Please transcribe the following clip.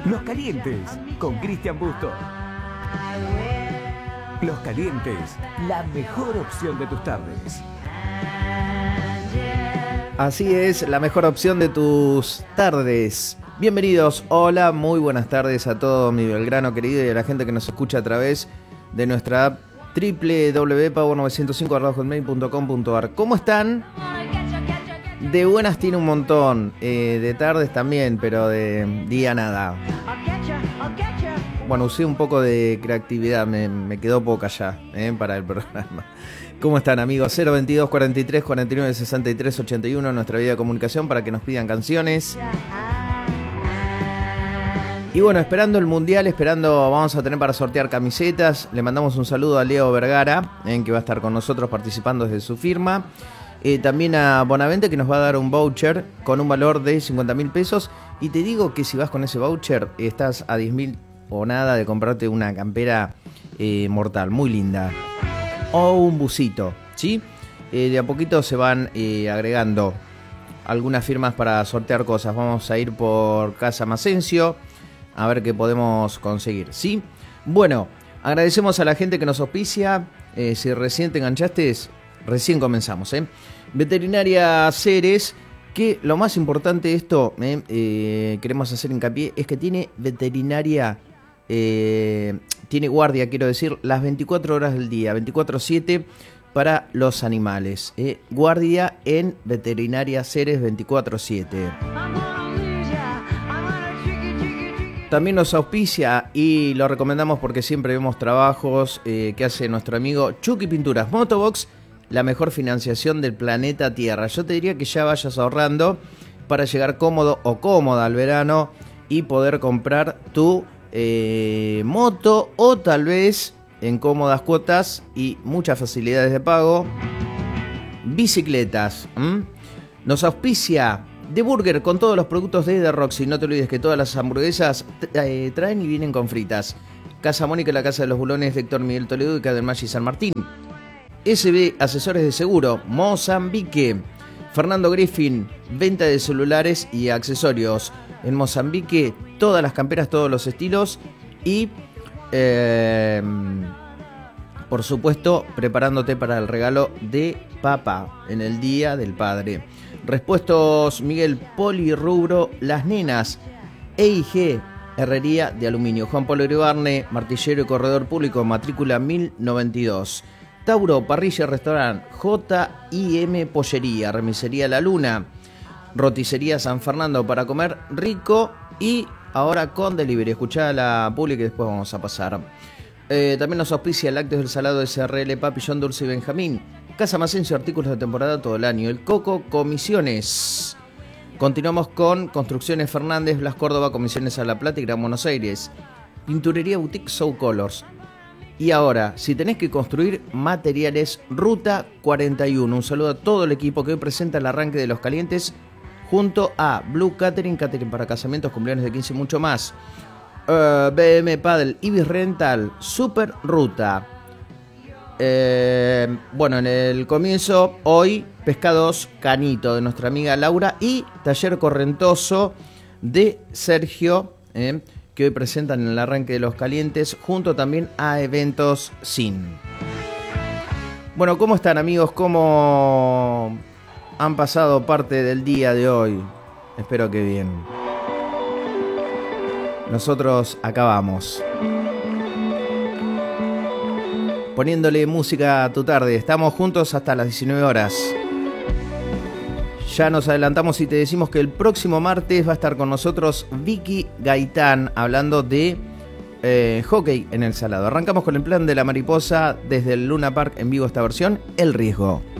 Los Calientes, con Cristian Busto. Los Calientes, la mejor opción de tus tardes. Así es, la mejor opción de tus tardes. Bienvenidos, hola, muy buenas tardes a todo mi Belgrano querido y a la gente que nos escucha a través de nuestra app www.power905@hotmail.com.ar. ¿Cómo están? De buenas tiene un montón, de tardes también, pero de día nada. Bueno, usé un poco de creatividad, me quedó poca ya para el programa. ¿Cómo están, amigos? 022 43 49 63 81, nuestra vía de comunicación para que nos pidan canciones. Y bueno, esperando el Mundial, vamos a tener para sortear camisetas. Le mandamos un saludo a Leo Vergara, que va a estar con nosotros participando desde su firma. También a Bonavente, que nos va a dar un voucher con un valor de 50.000 pesos. Y te digo que si vas con ese voucher, estás a 10.000 o nada de comprarte una campera mortal, muy linda. O un busito, ¿sí? De a poquito se van agregando algunas firmas para sortear cosas. Vamos a ir por Casa Masencio a ver qué podemos conseguir, ¿sí? Bueno, agradecemos a la gente que nos auspicia. Si recién te enganchaste, recién comenzamos, Veterinaria Ceres, que lo más importante de esto, queremos hacer hincapié, es que tiene veterinaria, tiene guardia, quiero decir, las 24 horas del día, 24/7 para los animales. Guardia en Veterinaria Ceres 24/7. También nos auspicia y lo recomendamos porque siempre vemos trabajos que hace nuestro amigo Chucky Pinturas Motobox, la mejor financiación del planeta Tierra. Yo te diría que ya vayas ahorrando para llegar cómodo o cómoda al verano y poder comprar tu moto, o tal vez en cómodas cuotas y muchas facilidades de pago, bicicletas. Nos auspicia The Burger con todos los productos de The Roxy. No te olvides que todas las hamburguesas traen y vienen con fritas. Casa Mónica, la casa de los bulones de Héctor Miguel Toledo y Cadelmachi San Martín. SB Asesores de Seguro, Mozambique. Fernando Griffin, venta de celulares y accesorios. En Mozambique, todas las camperas, todos los estilos. Y, por supuesto, preparándote para el regalo de papá en el Día del Padre. Repuestos Miguel Polirrubro, Las Nenas, EIG, Herrería de Aluminio. Juan Pablo Iribarne, martillero y corredor público, matrícula 1092. Tauro, parrilla, restaurante, J&M Pollería, remisería La Luna, roticería San Fernando para comer rico y ahora con delivery. Escuchá la publi que después vamos a pasar. También nos auspicia Lácteos del Salado SRL, Papillón Dulce y Benjamín. Casa Masencio, artículos de temporada todo el año. El Coco, comisiones. Continuamos con Construcciones Fernández, Blas Córdoba, comisiones a La Plata y Gran Buenos Aires. Pinturería Boutique Show Colors. Y ahora, si tenés que construir materiales, Ruta 41. Un saludo a todo el equipo que hoy presenta el arranque de Los Calientes junto a Blue Catering, catering para casamientos, cumpleaños de 15 y mucho más. BM Paddle, Ibis Rental, Super Ruta. Bueno, en el comienzo, hoy, Pescados Canito de nuestra amiga Laura y Taller Correntoso de Sergio, que hoy presentan en el arranque de Los Calientes, junto también a Eventos Sin. Bueno, ¿cómo están, amigos? ¿Cómo han pasado parte del día de hoy? Espero que bien. Nosotros acabamos poniéndole música a tu tarde. Estamos juntos hasta las 19 horas. Ya nos adelantamos y te decimos que el próximo martes va a estar con nosotros Vicky Gaitán hablando de hockey en el Salado. Arrancamos con el plan de la mariposa desde el Luna Park en vivo esta versión, El Riesgo.